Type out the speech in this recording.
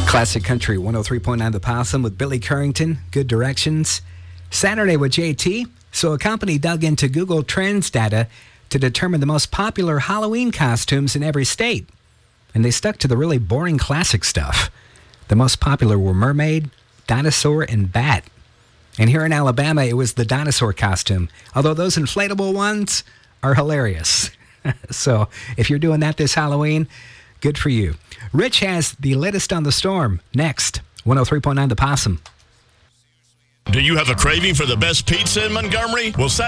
Classic Country 103.9 The Possum with Billy Currington, Good Directions. Saturday with JT. So a company dug into Google Trends data to determine the most popular Halloween costumes in every state. And they stuck to the really boring classic stuff. The most popular were mermaid, dinosaur, and bat. And here in Alabama, it was the dinosaur costume. Although those inflatable ones are hilarious. So if you're doing that this Halloween, good for you. Rich has the latest on the storm next. 103.9 The Possum. Do you have a craving for the best pizza in Montgomery? Well,